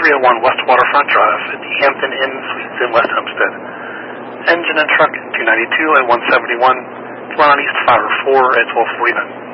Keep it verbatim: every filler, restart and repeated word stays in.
three oh one West Waterfront Drive at the Hampton Inn Suites in West Hempstead. Engine and truck two ninety-two at one seventy-one, run on East five oh four at twelve forty-nine.